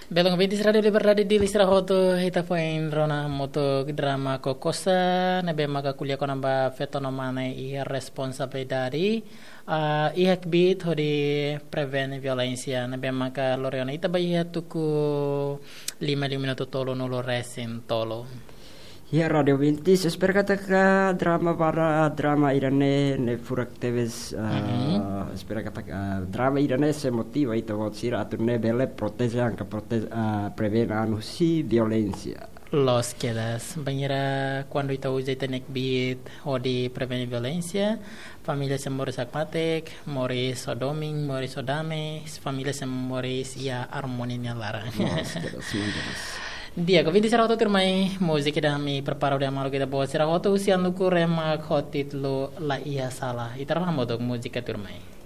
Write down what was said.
Belong vintis radio libertad di listra hoto hita poin rona moto drama kokosa nebe maka kuliah konamba fetonomane i responsabilidade i hakbit hodi prevene violencia nebe maka loriona ita bayi tuku 5 minuto tolo nulo resin tolo. Ya Radio Vintis, espero kata drama para drama irane ne furak teves espero kata drama irane se motiva ito sira atu ne bele protege anche prevene anusi violencia. Los quedas, banheira quando ita usa ita nek bit odi prevene violencia, família se moris akmatek, moris sodoming, moris sodame, família se moris ia harmonia lara. Los quedas, Dia, kau vinti serahoto termai musik dah mi perparuh dia malu kita bawa serahoto usia nuku remak hotit lo la iya salah. Ita ramo dok musik termai.